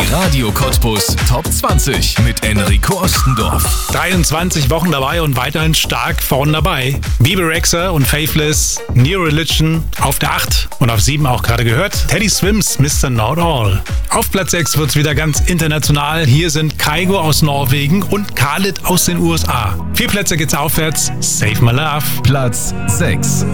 Die Radio Cottbus Top 20 mit Enrico Ostendorf. 23 Wochen dabei und weiterhin stark vorn dabei. Bebe Rexha und Faithless, New Religion auf der 8 und auf 7 auch gerade gehört. Teddy Swims, Mr. Not All. Auf Platz 6 wird's wieder ganz international. Hier sind Kygo aus Norwegen und Khalid aus den USA. 4 Plätze geht's aufwärts. Save My Love. Platz 6.